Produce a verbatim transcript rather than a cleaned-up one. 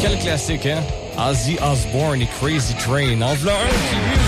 Quel classique, hein? Ozzy Osbourne et Crazy Train. En v'là un qui lui